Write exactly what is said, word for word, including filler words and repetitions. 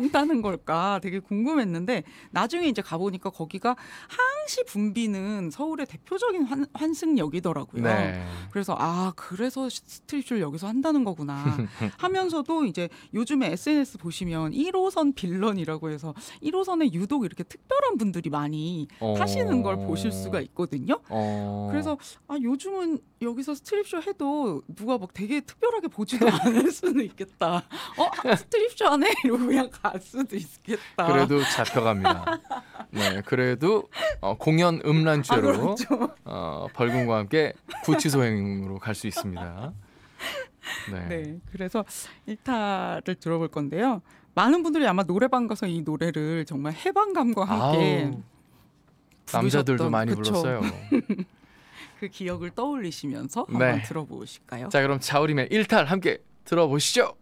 한다는 걸까 되게 궁금했는데 나중에 이제 가보니까 거기가 항시 붐비는 서울의 대표적인 환, 환승역이더라고요. 네. 그래서 아 그래서 스트립쇼를 여기서 한다는 거구나 하면서도 이제 요즘에 에스엔에스 보시면 일 호선 빌런이라고 해서 일 호선에 유독 이렇게 특별한 분들이 많이 어... 타시는 걸 보실 수가 있거든요. 어... 그래서 아 요즘은 여기서 스트립쇼 해도 누가 막 되게 특별하게 보지도 않을 수는 있겠다. 어 스트립쇼 하네 이러고 그냥 갈 수도 있겠다. 그래도 잡혀갑니다. 네, 그래도 어, 공연 음란죄로 아, 그렇죠. 어, 벌금과 함께 구치소행으로 갈 수 있습니다. 네. 네, 그래서 일 타를 들어볼 건데요. 많은 분들이 아마 노래방 가서 이 노래를 정말 해방감과 함께 아우, 남자들도 부르셨던, 많이 그쵸? 불렀어요. 그 기억을 떠올리시면서 네. 한번 들어보실까요? 자, 그럼 자우림의 일 탈 함께 들어보시죠.